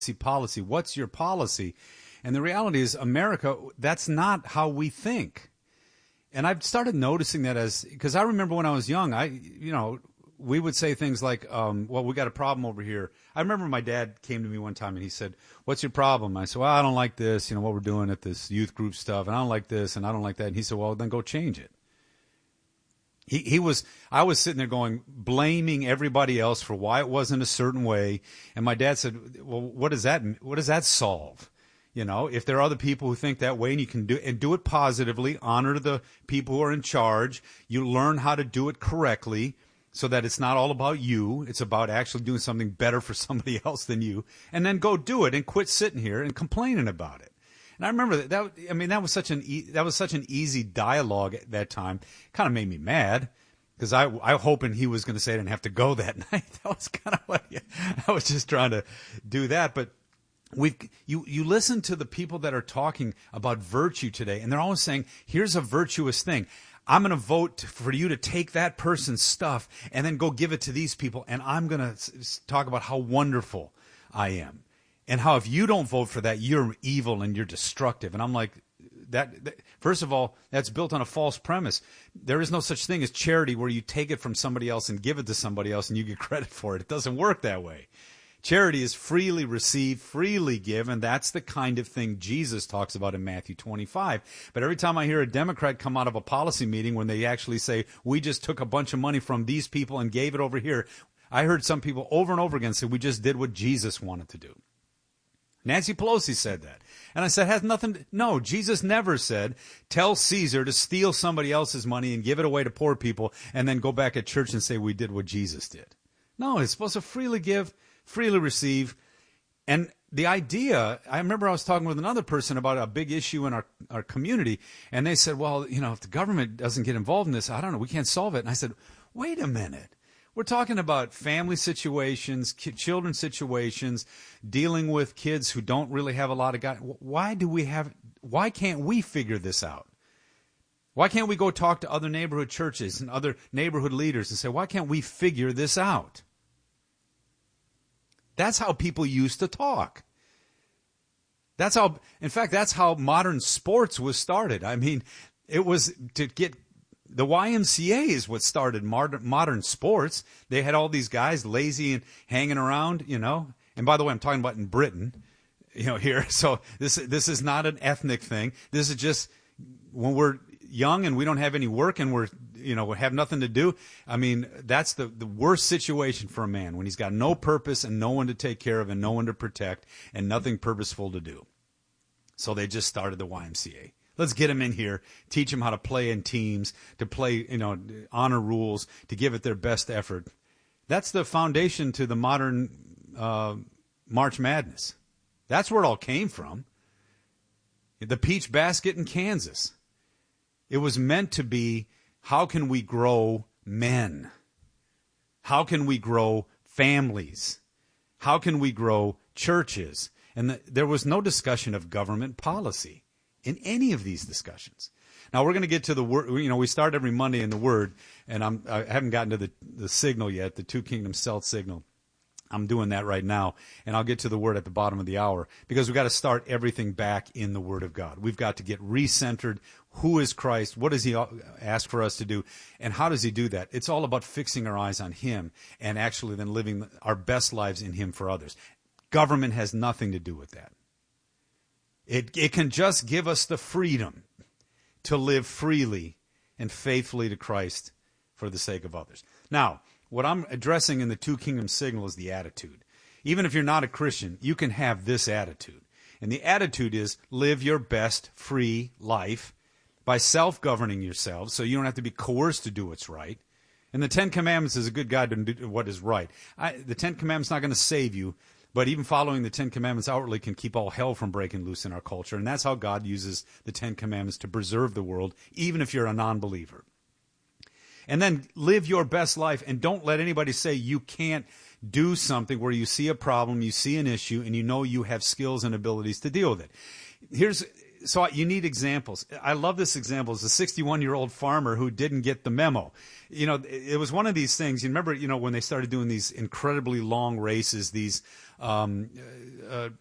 policy. What's your policy? And the reality is, America, that's not how we think. And I've started noticing that because I remember when I was young, we would say things like, well, we got a problem over here. I remember my dad came to me one time and he said, what's your problem? I said, well, I don't like this, what we're doing at this youth group stuff, and I don't like this, and I don't like that. And he said, well, then go change it. I was sitting there blaming everybody else for why it wasn't a certain way. And my dad said, well, what does that solve? If there are other people who think that way, and you can do it positively, honor the people who are in charge, you learn how to do it correctly so that it's not all about you. It's about actually doing something better for somebody else than you, and then go do it and quit sitting here and complaining about it. And I remember that was such an easy dialogue at that time. Kind of made me mad because I hoping he was going to say I didn't have to go that night. That was kind of what I was just trying to do that. But you listen to the people that are talking about virtue today, and they're always saying, here's a virtuous thing. I'm going to vote for you to take that person's stuff and then go give it to these people, and I'm going to talk about how wonderful I am. And how if you don't vote for that, you're evil and you're destructive. And I'm like, that first of all, that's built on a false premise. There is no such thing as charity where you take it from somebody else and give it to somebody else and you get credit for it. It doesn't work that way. Charity is freely received, freely given. That's the kind of thing Jesus talks about in Matthew 25. But every time I hear a Democrat come out of a policy meeting when they actually say, we just took a bunch of money from these people and gave it over here, I heard some people over and over again say, we just did what Jesus wanted to do. Nancy Pelosi said that. And I said, no, Jesus never said, tell Caesar to steal somebody else's money and give it away to poor people and then go back at church and say we did what Jesus did. No, it's supposed to freely give, freely receive. And the idea, I remember I was talking with another person about a big issue in our community, and they said, well, if the government doesn't get involved in this, I don't know, we can't solve it. And I said, wait a minute. We're talking about family situations, children situations, dealing with kids who don't really have a lot of guidance. Why can't we figure this out? Why can't we go talk to other neighborhood churches and other neighborhood leaders and say, why can't we figure this out? That's how people used to talk. That's how modern sports was started. I mean, it was to get... The YMCA is what started modern sports. They had all these guys lazy and hanging around, And by the way, I'm talking about in Britain, here. So this is not an ethnic thing. This is just when we're young and we don't have any work and we have nothing to do. I mean, that's the worst situation for a man when he's got no purpose and no one to take care of and no one to protect and nothing purposeful to do. So they just started the YMCA. Let's get them in here, teach them how to play in teams, to play, honor rules, to give it their best effort. That's the foundation to the modern March Madness. That's where it all came from. The Peach Basket in Kansas. It was meant to be, how can we grow men? How can we grow families? How can we grow churches? And there was no discussion of government policy in any of these discussions. Now we're going to get to the word. We start every Monday in the Word, and I haven't gotten to the signal yet, the Two Kingdoms Stealth signal. I'm doing that right now, and I'll get to the Word at the bottom of the hour because we've got to start everything back in the Word of God. We've got to get recentered. Who is Christ? What does He ask for us to do? And how does He do that? It's all about fixing our eyes on Him and actually then living our best lives in Him for others. Government has nothing to do with that. It can just give us the freedom to live freely and faithfully to Christ for the sake of others. Now, what I'm addressing in the Two Kingdoms signal is the attitude. Even if you're not a Christian, you can have this attitude. And the attitude is live your best free life by self-governing yourselves so you don't have to be coerced to do what's right. And the Ten Commandments is a good guide to do what is right. The Ten Commandments not going to save you, but even following the Ten Commandments outwardly can keep all hell from breaking loose in our culture. And that's how God uses the Ten Commandments to preserve the world, even if you're a non-believer. And then live your best life and don't let anybody say you can't do something where you see a problem, you see an issue, and you know you have skills and abilities to deal with it. So you need examples. I love this example. It's a 61-year-old farmer who didn't get the memo. You know, it was one of these things. You remember, you know, when they started doing these incredibly long races, these